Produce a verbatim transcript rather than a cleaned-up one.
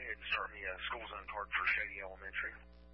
ahead and start me a school zone card for Shady Elementary.